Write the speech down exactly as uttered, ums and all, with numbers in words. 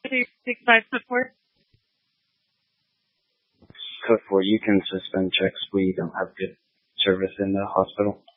six five support. Code four, you can suspend checks. We don't have good service in the hospital.